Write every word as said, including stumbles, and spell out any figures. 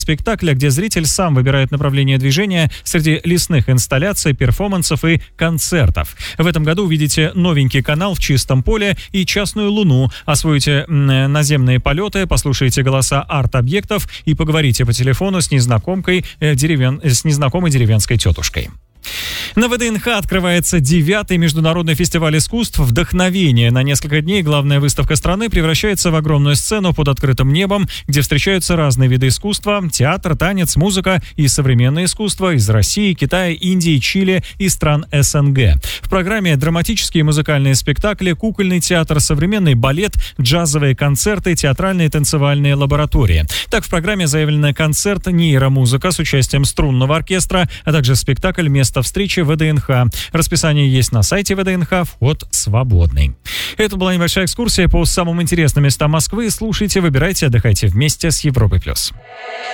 спектакля, где зритель сам выбирает направление движения среди лесных инсталляций, перформансов и концертов. В этом году увидите новенький канал в чистом поле и частную луну, освоите наземные полеты, послушаете голоса арт-объектов и поговорите по телефону с незнакомкой, э, деревен... с незнакомой деревенской тетушкой. На ВДНХ открывается девятый международный фестиваль искусств «Вдохновение». На несколько дней главная выставка страны превращается в огромную сцену под открытым небом, где встречаются разные виды искусства – театр, танец, музыка и современное искусство из России, Китая, Индии, Чили и стран СНГ. В программе драматические и музыкальные спектакли, кукольный театр, современный балет, джазовые концерты, театральные и танцевальные лаборатории. Так, в программе заявлен концерт «Нейромузыка» с участием струнного оркестра, а также спектакль «Место встречи ВДНХ». Расписание есть на сайте ВДНХ, вход свободный. Это была небольшая экскурсия по самым интересным местам Москвы. Слушайте, выбирайте, отдыхайте вместе с Европой+.